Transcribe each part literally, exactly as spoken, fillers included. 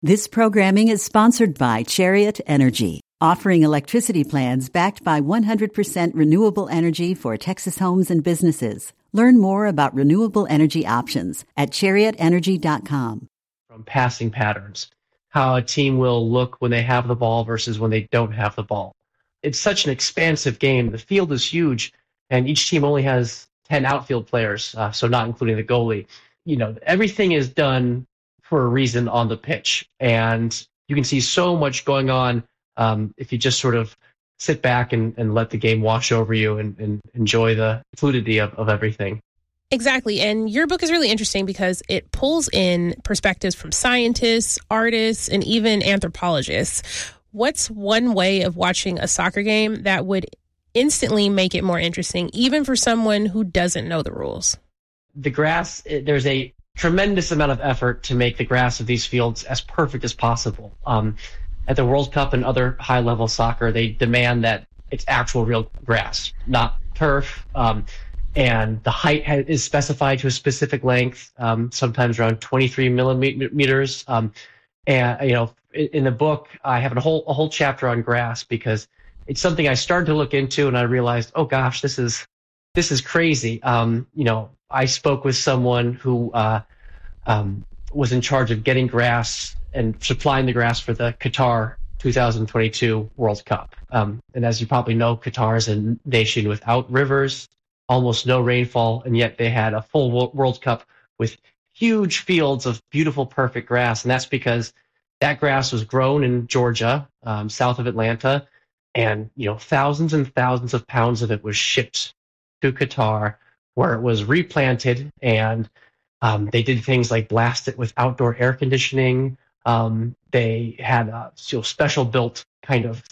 This programming is sponsored by Chariot Energy, offering electricity plans backed by one hundred percent renewable energy for Texas homes and businesses. Learn more about renewable energy options at chariot energy dot com. From passing patterns, how a team will look when they have the ball versus when they don't have the ball. It's such an expansive game. The field is huge, and each team only has ten outfield players, uh, so not including the goalie. You know, everything is done for a reason on the pitch, and you can see so much going on um, if you just sort of sit back and, and let the game wash over you and, and enjoy the fluidity of, of everything. Exactly. And your book is really interesting because it pulls in perspectives from scientists, artists, and even anthropologists. What's one way of watching a soccer game that would instantly make it more interesting, even for someone who doesn't know the rules? The grass, there's a tremendous amount of effort to make the grass of these fields as perfect as possible. Um, at the World Cup and other high-level soccer, they demand that it's actual real grass, not turf. Um, and the height ha- is specified to a specific length, um, sometimes around twenty-three millimeters. Um, and you know, in, in the book, I have a whole a whole chapter on grass because it's something I started to look into, and I realized, oh gosh, this is this is crazy. Um, you know, I spoke with someone who uh, um, was in charge of getting grass and supplying the grass for the Qatar two thousand twenty-two World Cup. Um, and as you probably know, Qatar is a nation without rivers, almost no rainfall, and yet they had a full World Cup with huge fields of beautiful, perfect grass. And that's because that grass was grown in Georgia, um, south of Atlanta, and you know, thousands and thousands of pounds of it was shipped to Qatar, where it was replanted, and um, they did things like blast it with outdoor air conditioning. Um, they had uh, you know, special built kind of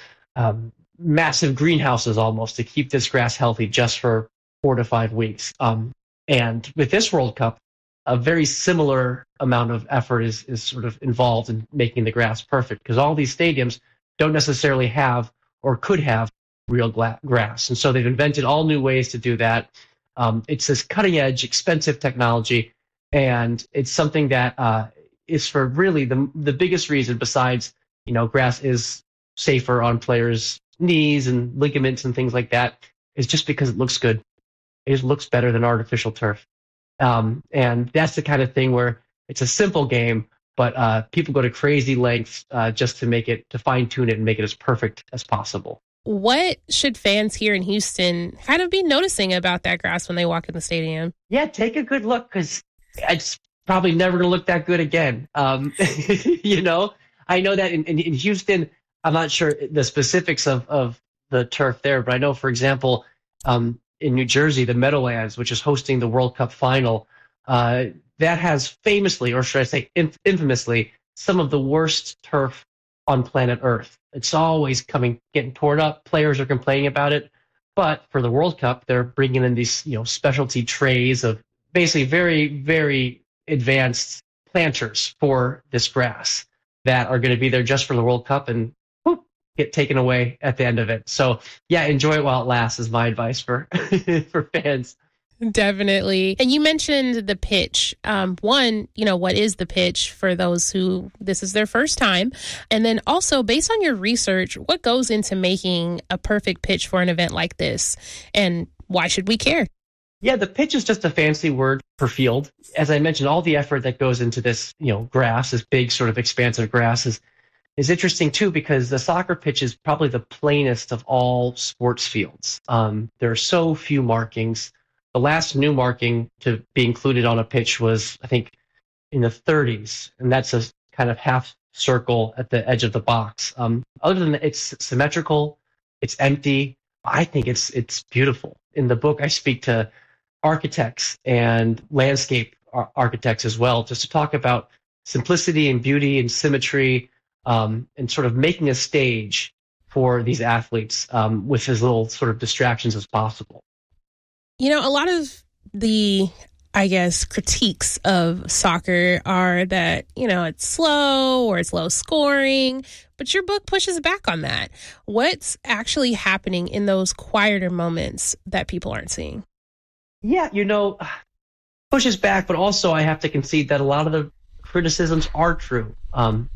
um, massive greenhouses almost to keep this grass healthy just for four to five weeks. Um, and with this World Cup, a very similar amount of effort is, is sort of involved in making the grass perfect, because all these stadiums don't necessarily have or could have real gla- grass. And so they've invented all new ways to do that. Um, it's this cutting edge, expensive technology, and it's something that uh, is for really the the biggest reason besides, you know, grass is safer on players' knees and ligaments and things like that, is just because it looks good. It just looks better than artificial turf. Um, and that's the kind of thing where it's a simple game, but uh, people go to crazy lengths uh, just to make it, to fine tune it and make it as perfect as possible. What should fans here in Houston kind of be noticing about that grass when they walk in the stadium? Yeah, take a good look, because it's probably never going to look that good again. Um, you know, I know that in, in, in Houston, I'm not sure the specifics of, of the turf there, but I know, for example, um, in New Jersey, the Meadowlands, which is hosting the World Cup final, uh, that has famously, or should I say inf- infamously, some of the worst turf on planet Earth. It's always coming, getting torn up. Players are complaining about it. But for the World Cup, they're bringing in these, you know, specialty trays of basically very, very advanced planters for this grass that are going to be there just for the World Cup and whoop, get taken away at the end of it. So yeah, enjoy it while it lasts is my advice for for fans. Definitely. And you mentioned the pitch. Um, one, you know, what is the pitch for those who this is their first time? And then also, based on your research, what goes into making a perfect pitch for an event like this? And why should we care? Yeah, the pitch is just a fancy word for field. As I mentioned, all the effort that goes into this, you know, grass, this big sort of expansive grass is, is interesting too, because the soccer pitch is probably the plainest of all sports fields. Um, there are so few markings. The last new marking to be included on a pitch was, I think, in the thirties, and that's a kind of half circle at the edge of the box. Um, other than that, it's symmetrical, it's empty. I think it's it's beautiful. In the book, I speak to architects and landscape ar- architects as well, just to talk about simplicity and beauty and symmetry, um, and sort of making a stage for these athletes um, with as little sort of distractions as possible. You know, a lot of the, I guess, critiques of soccer are that, you know, it's slow or it's low scoring, but your book pushes back on that. What's actually happening in those quieter moments that people aren't seeing? Yeah, you know, pushes back, but also I have to concede that a lot of the criticisms are true. Um,